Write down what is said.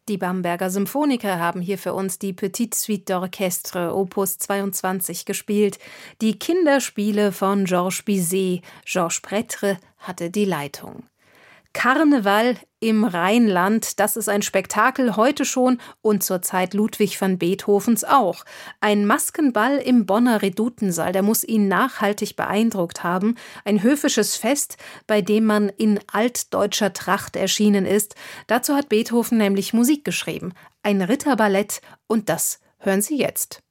Die Bamberger Symphoniker haben hier für uns die Petite Suite d'Orchestre Opus 22 gespielt. Die Kinderspiele von Georges Bizet. Georges Prêtre hatte die Leitung. Karneval im Rheinland, das ist ein Spektakel heute schon und zur Zeit Ludwig van Beethovens auch. Ein Maskenball im Bonner Redutensaal, der muss ihn nachhaltig beeindruckt haben. Ein höfisches Fest, bei dem man in altdeutscher Tracht erschienen ist. Dazu hat Beethoven nämlich Musik geschrieben. Ein Ritterballett und das hören Sie jetzt.